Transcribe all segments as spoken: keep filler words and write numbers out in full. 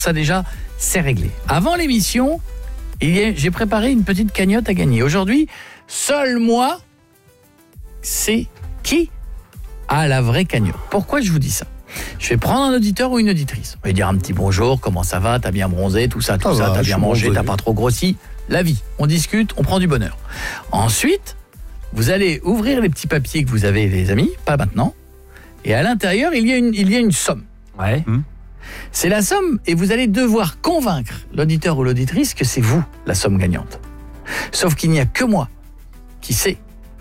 Ça déjà, c'est réglé. Avant l'émission, il y a, j'ai préparé une petite cagnotte à gagner. Aujourd'hui, seul moi, c'est qui a la vraie cagnotte. Pourquoi je vous dis ça ? Je vais prendre un auditeur ou une auditrice. On va lui dire un petit bonjour, comment ça va, t'as bien bronzé, tout ça, tout ah ça, bah, t'as bien mangé, bronzé. t'as pas trop grossi. La vie, on discute, on prend du bonheur. Ensuite, vous allez ouvrir les petits papiers que vous avez, les amis, pas maintenant. Et à l'intérieur, il y a une, il y a une somme. Ouais. Mmh. C'est la somme et vous allez devoir convaincre l'auditeur ou l'auditrice que c'est vous la somme gagnante. Sauf qu'il n'y a que moi qui sais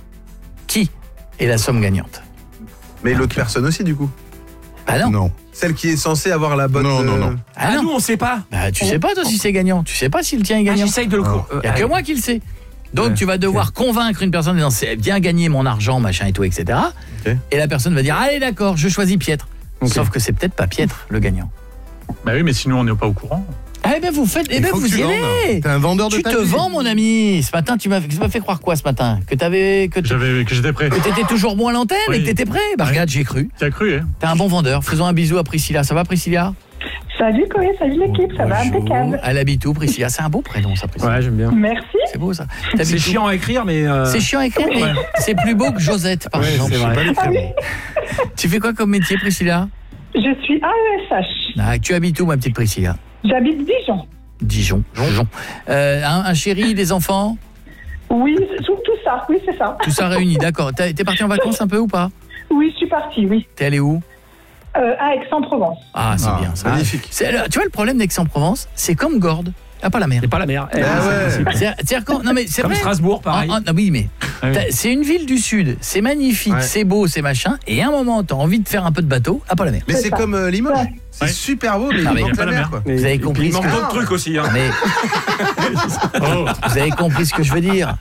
qui est la somme gagnante. Mais l'autre personne aussi, du coup. Ah non. Non. Celle qui est censée avoir la bonne... Non, non, non. Ah Ah, non. nous, on sait pas. Bah, tu sais pas toi si c'est gagnant. Tu sais pas si le tien est Ah, gagnant. j'essaye de le... Ah. Euh, Il n'y a que allez. moi qui le sais. Donc Ouais, tu vas devoir convaincre une personne en disant c'est bien gagné mon argent, machin et tout, et cetera. Ok. Et la personne va dire allez d'accord, je choisis Pietre. Ok. Sauf que c'est peut-être pas Pietre le gagnant. Bah oui, mais sinon on n'est pas au courant. Eh ben vous faites, eh Il ben faut que vous tu y vendes. allez. T'es un vendeur de Tu te tapis. vends mon ami. Ce matin tu m'as, tu m'as fait croire quoi ce matin ? Que t'avais, que, t'- J'avais, que j'étais prêt. que t'étais toujours bon à l'antenne Oui. et que t'étais prêt. Bah Oui. regarde, j'ai cru. Tu as cru, hein ? T'es un bon vendeur. Faisons un bisou à Priscilla. Ça va Priscilla ? Salut Chloé, salut l'équipe, ça va impeccable. Elle habite où Priscilla ? C'est un beau prénom ça Priscilla. Ouais, j'aime bien. Merci. C'est beau ça. C'est T'habites où ? chiant à écrire, mais... euh, C'est chiant à écrire, mais c'est plus beau que Josette par Ouais, exemple. c'est vrai. Ah oui, Tu fais quoi comme métier Priscilla ? je suis A E S H. Ah, tu habites où ma petite Priscilla ? J'habite Dijon. Dijon. Dijon. Euh, un, un chéri, des enfants, Oui, tout, tout ça, oui c'est ça. tout ça réuni, d'accord. T'as- T'es parti en vacances un peu ou pas ? Oui, je suis partie, oui. T'es allé où ? Euh, à Aix-en-Provence. Ah, c'est Ah, bien ça. magnifique. C'est- alors, tu vois, le problème d'Aix-en-Provence, c'est comme Gordes. Ah, pas la mer. C'est pas la mer. Eh, Ah c'est ouais. possible. C'est- C'est-à-dire quand- non mais c'est Comme vrai. Strasbourg, pareil. Ah, ah, oui, mais Ah oui. t'as- c'est une ville du sud, c'est magnifique, Ouais. c'est beau, c'est machin, et à un moment, t'as envie de faire un peu de bateau, ah, pas la mer. Mais C'est c'est ça. comme euh, Limoges. Ouais. C'est Ouais. super beau, mais Non, il mais manque y a la pas la mer, mer. quoi. Vous avez Il compris ce manque que... d'autres trucs aussi. Hein. Mais Oh. vous avez compris ce que je veux dire.